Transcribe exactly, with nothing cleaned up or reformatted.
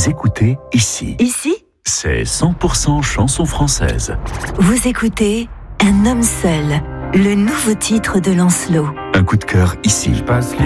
Vous écoutez ici. Ici, C'est cent pour cent chanson française. vous écoutez Un homme seul, le nouveau titre de Lancelot. Un coup de cœur ici. Passe